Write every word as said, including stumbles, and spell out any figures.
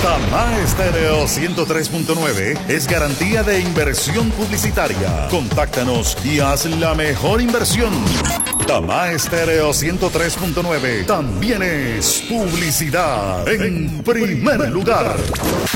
Tamá Estéreo ciento tres punto nueve es garantía de inversión publicitaria. Contáctanos y haz la mejor inversión. Tamá Estéreo ciento tres punto nueve también es publicidad en primer lugar.